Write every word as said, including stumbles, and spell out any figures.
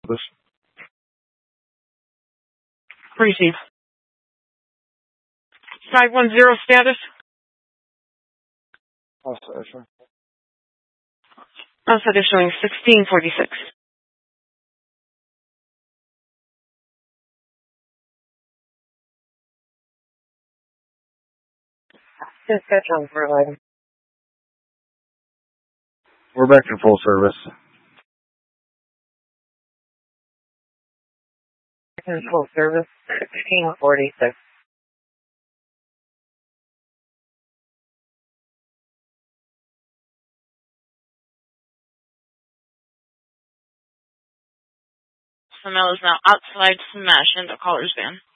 this. Receive. five one zero status. Outside, sure. Outside is showing sixteen forty-six. Dispatch on for item. We're back in full service. In full service, sixteen forty-six. Samel is now outside smash in the caller's van.